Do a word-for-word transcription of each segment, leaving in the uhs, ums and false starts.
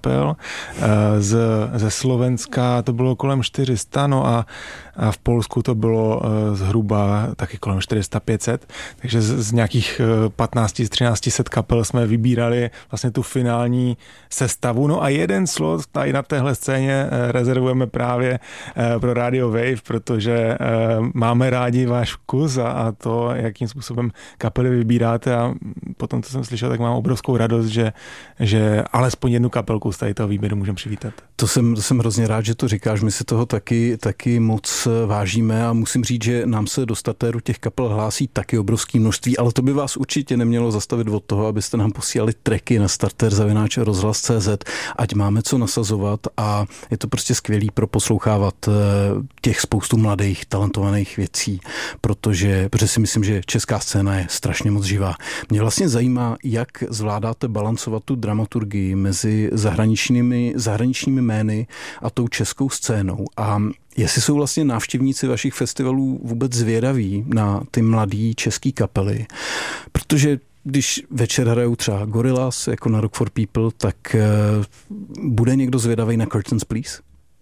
kapel, z, ze Slovenska to bylo kolem čtyři sta, no a, a v Polsku to bylo zhruba taky kolem čtyři sta pět set, takže z, z nějakých patnáct z třináct set kapel jsme vybírali vlastně tu finální sestavu, no a jeden slot tady na téhle scéně rezervujeme právě pro Radio Wave, protože máme rádi váš vkus a, a to, jakým způsobem kapely vybíráte, a potom, co jsem slyšel, tak mám obrovskou radost, že, že alespoň jednu kapelku z tady toho výběru můžeme přivítat. To jsem, to jsem hrozně rád, že to říkáš, my si toho taky, taky moc vážíme a musím říct, že nám se do startéru těch kapel hlásí taky obrovské množství, ale to by vás určitě nemělo zastavit od toho, abyste nám posílali tracky na startér zavináč rozhlas tečka cé zet, ať máme co nasazovat, a je to prostě skvělý pro poslouchávat těch spoustu mladých, talentovaných věcí, protože, protože si myslím, že česká scéna je strašně moc živá. Mě vlastně zajímá, jak zvládáte balancovat tu dramaturgii mezi zahraničními, zahraničními jmény a tou českou scénou, a jestli jsou vlastně návštěvníci vašich festivalů vůbec zvědaví na ty mladý český kapely, protože když večer hrajou třeba Gorillaz jako na Rock for People, tak uh, bude někdo zvědavý na Curtains Please?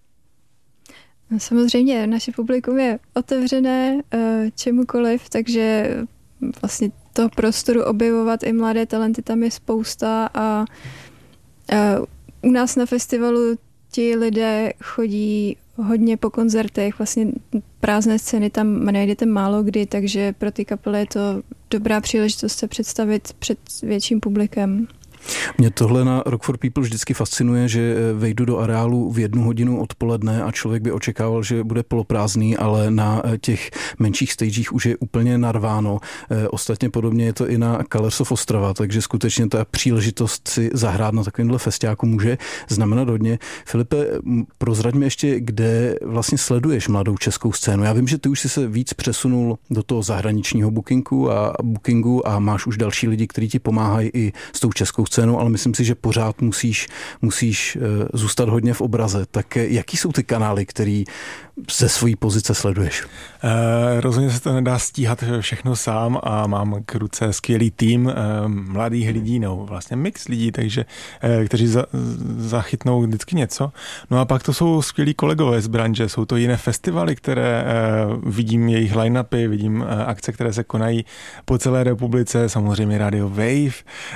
No, samozřejmě, naše publikum je otevřené uh, čemukoliv, takže vlastně toho prostoru objevovat i mladé talenty tam je spousta, a uh, u nás na festivalu ti lidé chodí hodně po koncertech, vlastně prázdné scény tam najdete málo kdy, takže pro ty kapely je to dobrá příležitost se představit před větším publikem. Mě tohle na Rock for People vždycky fascinuje, že vejdu do areálu v jednu hodinu odpoledne a člověk by očekával, že bude poloprázdný, ale na těch menších stagech už je úplně narváno. Ostatně podobně je to i na Colors of Ostrava, takže skutečně ta příležitost si zahrát na takovýmhle festiáku může znamenat hodně. Filipe, prozraď mi ještě, kde vlastně sleduješ mladou českou scénu. Já vím, že ty už jsi se víc přesunul do toho zahraničního bookingu a bookingu a máš už další lidi, kteří ti pomáhají i s tou českou scénou, ale myslím si, že pořád musíš, musíš zůstat hodně v obraze. Tak jaký jsou ty kanály, který ze svojí pozice sleduješ? E, rozhodně se to nedá stíhat všechno sám a mám k ruce skvělý tým e, mladých lidí, no vlastně mix lidí, takže e, kteří za, zachytnou vždycky něco. No a pak to jsou skvělí kolegové z branže, jsou to jiné festivaly, které e, vidím jejich line-upy, vidím e, akce, které se konají po celé republice, samozřejmě Radio Wave e,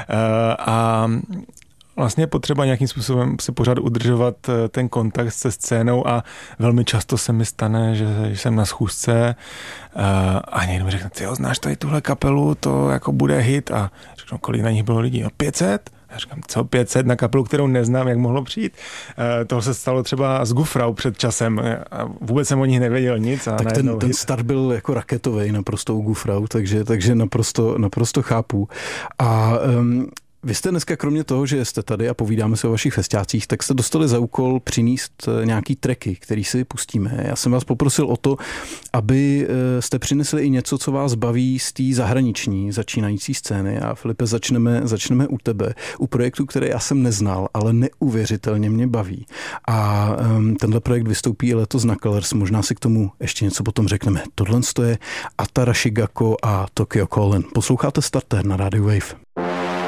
a vlastně je potřeba nějakým způsobem si pořád udržovat ten kontakt se scénou, a velmi často se mi stane, že jsem na schůzce a někdo mi řekne, ty jo, znáš tady tuhle kapelu, to jako bude hit, a řeknu, kolik na nich bylo lidí? No pět set? Já říkám, co pět set na kapelu, kterou neznám, jak mohlo přijít? E, toho se stalo třeba s Gufrau před časem. A vůbec jsem o nich nevěděl nic. A tak ten, ten start byl jako raketový naprosto u Gufrau, takže, takže naprosto, naprosto chápu. A um, vy jste dneska, kromě toho, že jste tady a povídáme se o vašich festiácích, tak jste dostali za úkol přinést nějaký tracky, který si pustíme. Já jsem vás poprosil o to, aby jste přinesli i něco, co vás baví z té zahraniční začínající scény. A Filipe, začneme, začneme u tebe, u projektu, který já jsem neznal, ale neuvěřitelně mě baví. A um, tenhle projekt vystoupí letos na Colors, možná si k tomu ještě něco potom řekneme. Tohle je Atara Shigako a Tokyo Calling. Posloucháte Starter na Radio Wave.